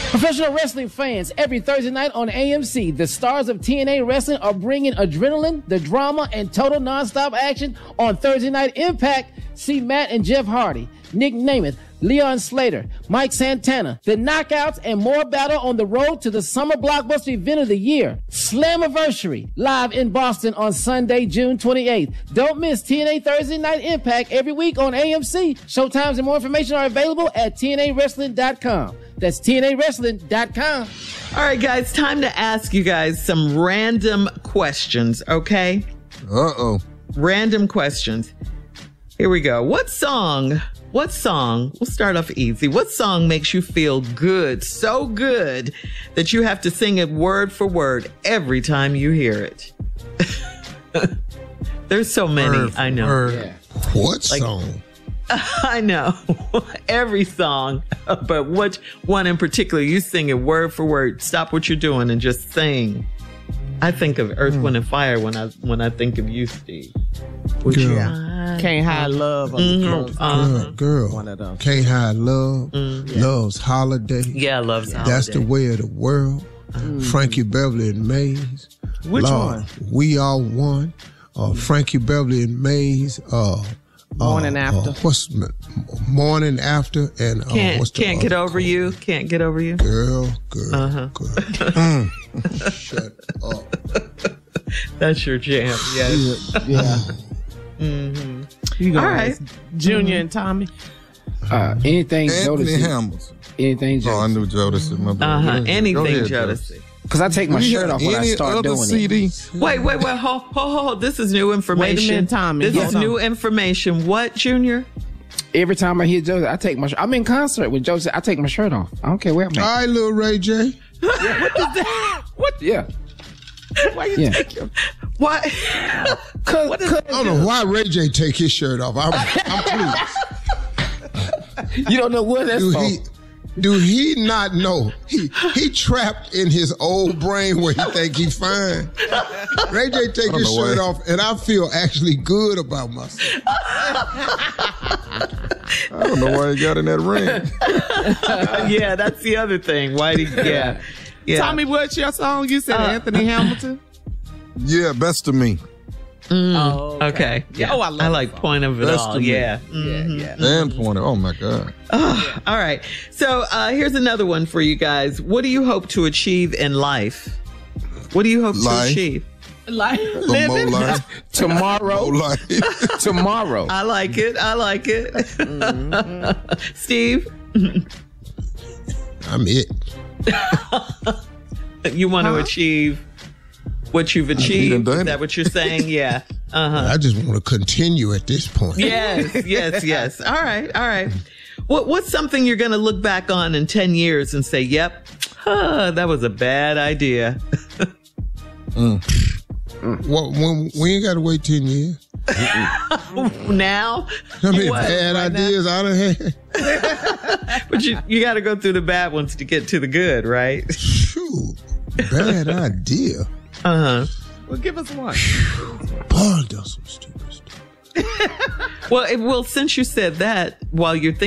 Professional wrestling fans, every Thursday night on AMC, the stars of TNA Wrestling are bringing adrenaline, the drama, and total nonstop action on Thursday Night Impact. See Matt and Jeff Hardy, Nick Namath, Leon Slater, Mike Santana, the Knockouts, and more battle on the road to the summer blockbuster event of the year, Slammiversary, live in Boston on Sunday, June 28th. Don't miss TNA Thursday Night Impact every week on AMC. Showtimes and more information are available at TNAWrestling.com. That's TNAWrestling.com. All right, guys, time to ask you guys some random questions, okay? Random questions. Here we go. What song, we'll start off easy. What song makes you feel good, so good, that you have to sing it word for word every time you hear it? There's so many, I know. Yeah. What song? I know. Every song, but which one in particular? You sing it word for word. Stop what you're doing and just sing. I think of Earth, Wind, and Fire when I think of you, Steve. Can't Hide Love. Girl. One of those. Can't Hide Love. Love's Holiday. Yeah, Love's Holiday. That's the Way of the World. Frankie Beverly and Maze. Which one? We Are One. Frankie Beverly and Maze. Morning After. What's Morning After? And what's the Can't Get Over You. Can't Get Over You. Girl. Shut up. That's your jam. Yes. Yeah. You All right. Junior and Tommy. Anything Anthony Jodeci. Hamilton. Anything Oh, I Jodeci. knew Jodeci. My bad. Anything Go ahead, Jodeci. Because I take my shirt off when I start doing CD? it. Wait. Hold. This is new information. Wait a minute, Tommy. This is Hold new on. information. What, Junior? Every time I hear Jodeci, I take my shirt. I'm in concert with Jodeci. I take my shirt off. I don't care where I'm All at. right, little Ray J. Yeah. Why you Yeah. take your... What? I don't know why Ray J take his shirt off. I'm pleased. You don't know what that's for. Do he not know? He trapped in his old brain where he think he fine. Ray J take his shirt off, and I feel actually good about myself. I don't know why he got in that ring. Yeah, that's the other thing. Why did yeah. Tommy, what's your song? You said Anthony Hamilton? Yeah, Best of Me. Oh, okay. Yeah. Oh, I love I like Point of It Best All. of Me. Yeah. Yeah. And Pointer. Oh, my God. All right. So here's another one for you guys. What do you hope to achieve in life? What do you hope to Life. achieve? Like More living. life. Tomorrow. More life. Tomorrow. I like it. Steve, I'm it. you want to achieve what you've achieved? done Is it. that what you're saying? Yeah. I just want to continue at this point. Yes. All right. What's something you're going to look back on in 10 years and say, yep, that was a bad idea? Well, we ain't got to wait 10 years. Now? I mean, What? bad Right now? ideas I done had. But you got to go through the bad ones to get to the good, right? Shoot, bad idea. Uh-huh. Well, give us one. Paul does some stupid stuff. Well, since you said that, while you're thinking